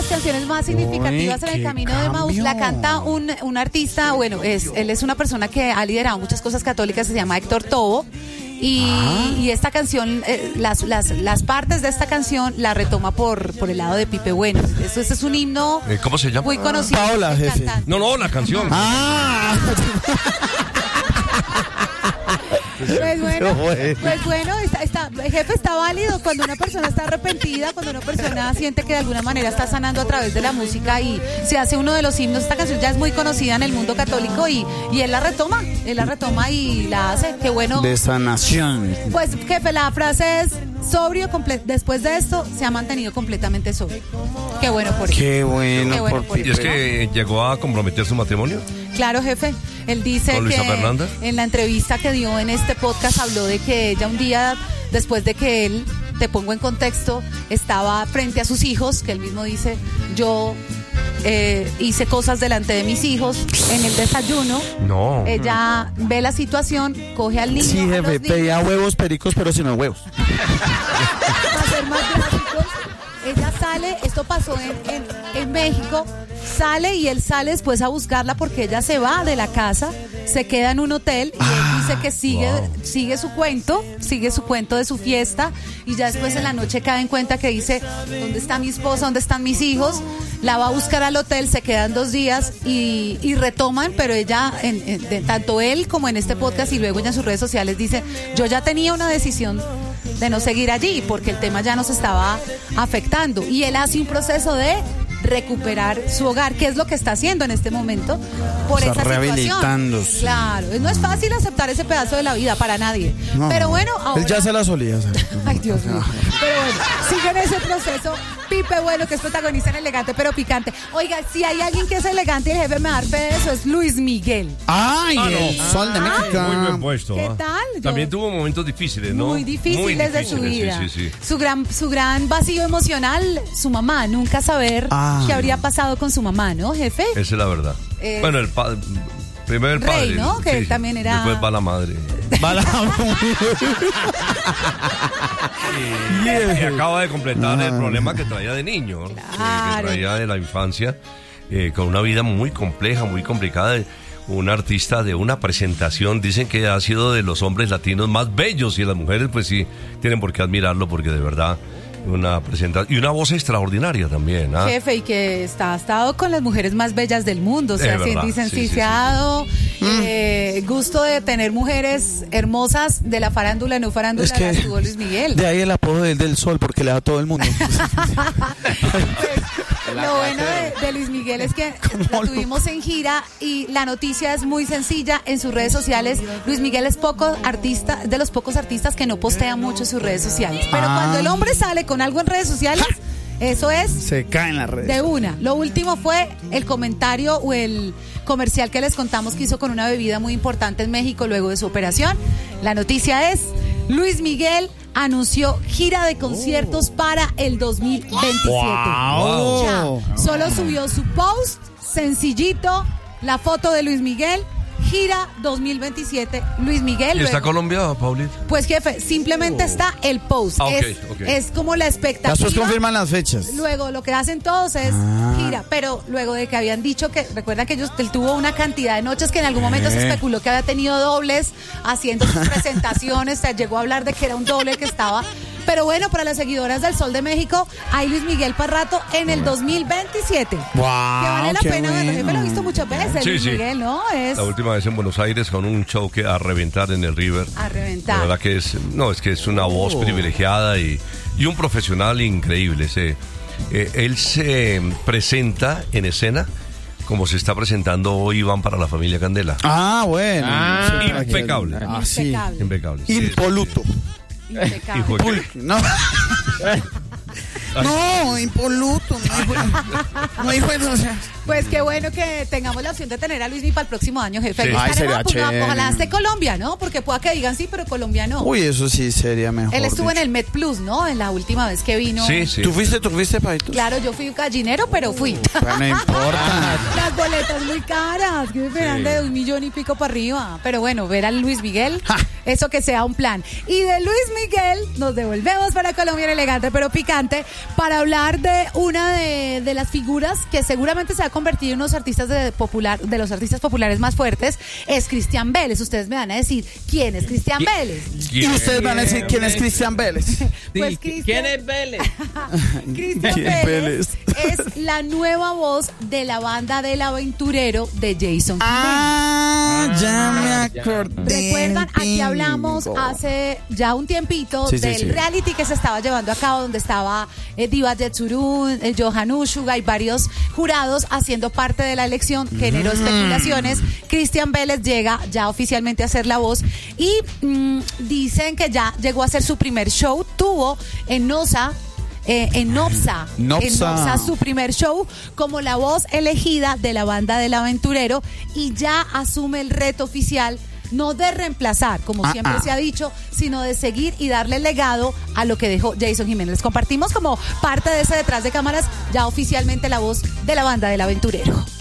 las canciones más significativas en el camino de Maús. La canta un artista, bueno, él es una persona que ha liderado muchas cosas católicas, se llama Héctor Tobo. Y esta canción, las partes de esta canción la retoma por el lado de Pipe Bueno. Este es un himno. ¿Cómo se llama? Muy conocido. Paola, jefe. No, la canción. Pues bueno, jefe, está válido cuando una persona está arrepentida, cuando una persona siente que de alguna manera está sanando a través de la música y se hace uno de los himnos. Esta canción ya es muy conocida en el mundo católico y él la retoma y la hace. Qué bueno. De sanación. Pues, jefe, la frase es sobrio, después de esto se ha mantenido completamente sobrio. Qué bueno por él. Qué bueno por él. ¿Y es que llegó a comprometer su matrimonio? Claro, jefe. Él dice ¿Con Luisa Fernanda? En la entrevista que dio en este podcast habló de que ella un día, después de que él, te pongo en contexto, estaba frente a sus hijos, que él mismo dice, yo hice cosas delante de mis hijos en el desayuno. No. Ella ve la situación, coge al niño. Sí, jefe, pedía huevos pericos, pero sin los huevos. Para ser más gráficos, ella sale, esto pasó en México, sale y él sale después a buscarla porque ella se va de la casa, se queda en un hotel y él dice que sigue su cuento de su fiesta y ya después en la noche cae en cuenta que dice, ¿dónde está mi esposa? ¿Dónde están mis hijos? La va a buscar al hotel, se quedan 2 días y retoman, pero ella, tanto él como en este podcast y luego ella en sus redes sociales dice, yo ya tenía una decisión de no seguir allí porque el tema ya nos estaba afectando y él hace un proceso de recuperar su hogar, que es lo que está haciendo en este momento por esa situación. Claro, no es fácil aceptar ese pedazo de la vida para nadie. No, pero bueno, ahora... Él ya se la solía hacer. Ay, Dios mío. Pero bueno, sigue en ese proceso. Pipe Bueno, que es protagonista en Elegante pero Picante. Oiga, si hay alguien que es elegante y el jefe me da fe de eso, es Luis Miguel. ¡Ay, el sol de México! Muy bien puesto. ¿Qué tal? También tuvo momentos difíciles, ¿no? Muy difíciles de su vida. Sí. Su gran vacío emocional, su mamá, nunca saber qué habría pasado con su mamá, ¿no, jefe? Esa es la verdad. Bueno, primero el padre. Rey, ¿no? Que él también era... Después va la madre. Y acaba de completar el problema que traía de niño, claro. que traía de la infancia, con una vida muy compleja, muy complicada. Un artista de una presentación, dicen que ha sido de los hombres latinos más bellos y las mujeres pues sí tienen por qué admirarlo porque de verdad una presentación y una voz extraordinaria también. Jefe, y que ha estado con las mujeres más bellas del mundo, o sea, dicen, sí, se ha dado gusto de tener mujeres hermosas de la farándula, no farándula, es que tuvo Luis Miguel. De ahí el apodo del sol, porque le da a todo el mundo. Lo bueno de Luis Miguel es que la tuvimos en gira y la noticia es muy sencilla. En sus redes sociales, Luis Miguel es de los pocos artistas que no postea mucho en sus redes sociales. Pero cuando el hombre sale con algo en redes sociales, eso es... Se cae en las redes. De una. Lo último fue el comentario o el comercial que les contamos que hizo con una bebida muy importante en México luego de su operación. La noticia es... Luis Miguel anunció gira de conciertos para el 2027. Wow. Solo subió su post, sencillito, la foto de Luis Miguel, gira 2027, Luis Miguel. ¿Y está Colombia, Paulita? Pues jefe, simplemente está el post. Okay. Es como la expectativa. Después confirman las fechas. Luego lo que hacen todos es gira, pero luego de que habían dicho que, recuerdan que él tuvo una cantidad de noches que en algún momento se especuló que había tenido dobles haciendo sus presentaciones, o sea, llegó a hablar de que era un doble que estaba... Pero bueno, para las seguidoras del Sol de México, hay Luis Miguel para rato en el 2027. ¡Wow! Que vale la pena verlo. Yo me lo he visto muchas veces, Luis Miguel, ¿no? La última vez en Buenos Aires con un show que a reventar en el River. A reventar. La verdad que es una voz privilegiada y un profesional increíble. Él se presenta en escena como se está presentando hoy Iván para la familia Candela. Bueno. Impecable. Impecable. Impoluto. Impecable. No, impoluto. No, o sea. Pues qué bueno que tengamos la opción de tener a Luis Miguel para el próximo año, jefe. Sí. Sería chévere. Ojalá esté Colombia, ¿no? Porque pueda que digan sí, pero Colombia no. Uy, eso sí sería mejor. Él estuvo en el Met Plus, ¿no? En la última vez que vino. Sí. ¿Tú fuiste, Paito? Claro, yo fui gallinero, pero fui. Pero no importa. Las boletas muy caras, que me esperan de 1 millón y pico para arriba. Pero bueno, ver a Luis Miguel, eso que sea un plan. Y de Luis Miguel nos devolvemos para Colombia en Elegante pero Picante para hablar de una de de las figuras que seguramente se va a convertir en unos artistas de los artistas populares más fuertes es Cristian Vélez. Ustedes me van a decir, ¿quién es Cristian Vélez? Y ustedes van a decir quién es Cristian Vélez. Pues ¿Quién es Vélez? Cristian Vélez es la nueva voz de la banda del aventurero de Jason Jiménez. Ya me acordé. ¿Recuerdan? Aquí hablamos hace ya un tiempito del reality que se estaba llevando a cabo, donde estaba Diva Jetsurun, Johan Ushuga y varios jurados haciendo parte de la elección. Generó especulaciones. Cristian Vélez llega ya oficialmente a ser la voz y dicen que ya llegó a hacer su primer show. Tuvo en Nopsa su primer show como la voz elegida de la banda del aventurero y ya asume el reto oficial, no de reemplazar, como siempre se ha dicho, sino de seguir y darle legado a lo que dejó Jason Jiménez. Les compartimos como parte de ese detrás de cámaras ya oficialmente la voz de la banda del aventurero.